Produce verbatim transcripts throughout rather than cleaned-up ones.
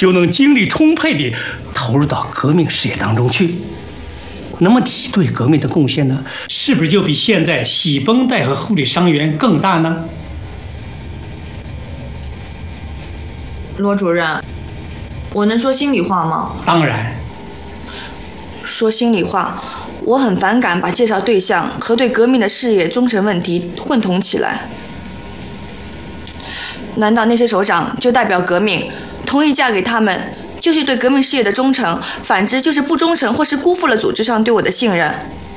就能精力充沛地投入到革命事业当中去。那么你对革命的贡献呢，是不是就比现在洗绷带和护理伤员更大呢？ 罗主任，我能说心里话吗？ 当然。 说心里话，我很反感把介绍对象和对革命的事业忠诚问题混同起来。难道那些首长就代表革命，同意嫁给他们就是对革命事业的忠诚，反之就是不忠诚或是辜负了组织上对我的信任？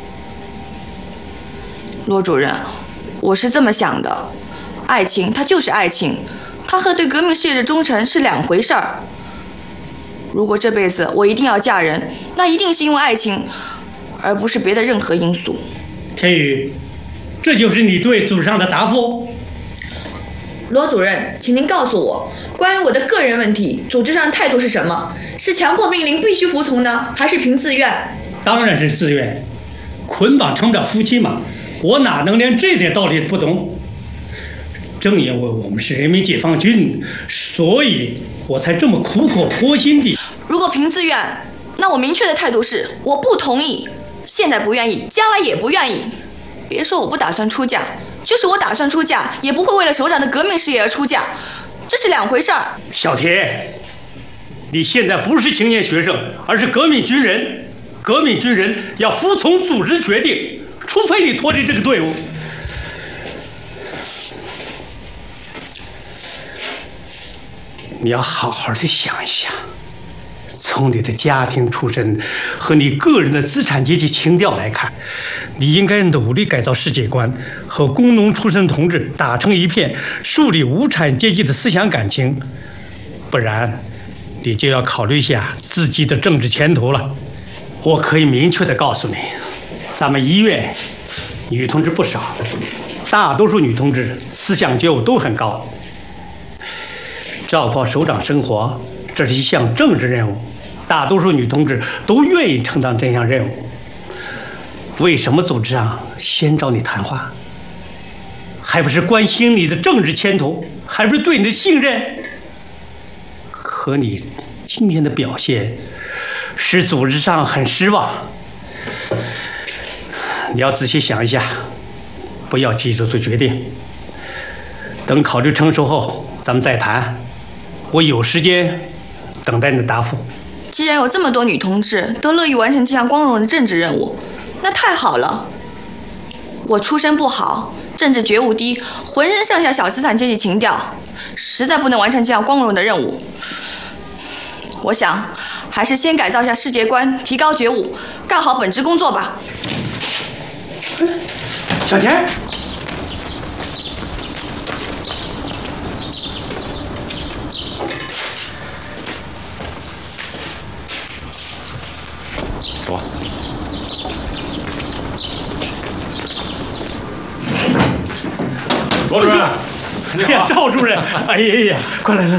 罗主任，我是这么想的，爱情它就是爱情，它和对革命事业的忠诚是两回事儿。如果这辈子我一定要嫁人，那一定是因为爱情，而不是别的任何因素。 田宇，这就是你对组织上的答复？ 罗主任，请您告诉我，关于我的个人问题，组织上的态度是什么？是强迫命令必须服从呢，还是凭自愿？ 当然是自愿，捆绑成不了夫妻嘛，我哪能连这点道理不懂？正因为我们是人民解放军，所以我才这么苦口婆心地。 如果凭自愿，那我明确的态度是我不同意，现在不愿意，将来也不愿意。别说我不打算出嫁，就是我打算出嫁，也不会为了首长的革命事业而出嫁，这是两回事儿。 小田，你现在不是青年学生，而是革命军人。革命军人要服从组织决定，除非你脱离这个队伍。你要好好的想一想，从你的家庭出身和你个人的资产阶级情调来看，你应该努力改造世界观，和工农出身同志打成一片，树立无产阶级的思想感情，不然你就要考虑一下自己的政治前途了。我可以明确的告诉你，咱们医院女同志不少，大多数女同志思想觉悟都很高。照顾首长生活，这是一项政治任务，大多数女同志都愿意承担这项任务。为什么组织上先找你谈话？还不是关心你的政治前途，还不是对你的信任？可你今天的表现使组织上很失望，你要仔细想一下，不要急着做决定，等考虑成熟后咱们再谈。我有时间等待你的答复。 既然有这么多女同志都乐意完成这项光荣的政治任务，那太好了。我出身不好，政治觉悟低，浑身上下小资产阶级情调，实在不能完成这项光荣的任务。我想还是先改造一下世界观，提高觉悟，干好本职工作吧。 小田， 走吧。罗主任， 哎呀，赵主任，哎呀呀，快来来。